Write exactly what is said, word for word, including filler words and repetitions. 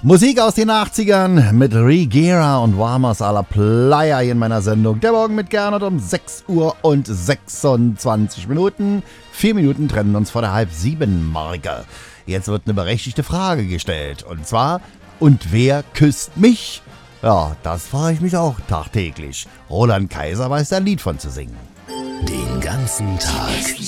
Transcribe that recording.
Musik aus den achtzigern mit Rigera und Warmers à la Playa in meiner Sendung. Der Morgen mit Gernot um sechs Uhr und sechsundzwanzig Minuten. Vier Minuten trennen uns vor der halb sieben Marke. Jetzt wird eine berechtigte Frage gestellt. Und zwar, und wer küsst mich? Ja, das frage ich mich auch tagtäglich. Roland Kaiser weiß da ein Lied von zu singen. Den ganzen Tag